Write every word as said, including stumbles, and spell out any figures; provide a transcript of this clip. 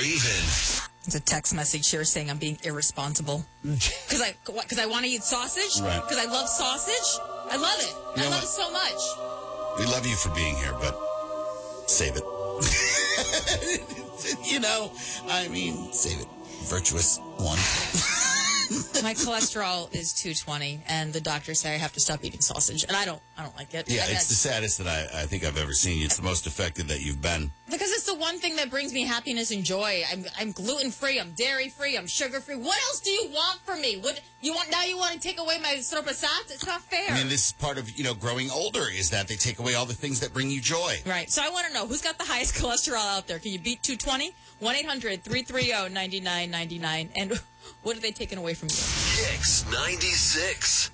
even. It's a text message here saying I'm being irresponsible. Because I, cause I want to eat sausage. Right. Because I love sausage. I love it. You I know love what? it so much. We love you for being here, but save it. You know, I mean, save it. Virtuous one. My cholesterol is two twenty, and the doctors say I have to stop eating sausage, and I don't. I don't like it. Yeah, I, it's I, the saddest that I, I think I've ever seen. It's the most affected that you've been. Because it's the one thing that brings me happiness and joy. I'm I'm gluten free. I'm dairy free. I'm sugar free. What else do you want from me? What you want now? You want to take away my stropasats? It's not fair. I mean, this is part of, you know, growing older, is that they take away all the things that bring you joy. Right. So I want to know, who's got the highest cholesterol out there? Can you beat two twenty? one eight hundred three three zero nine nine nine nine. And what are they taking away from you? Kicks ninety-six.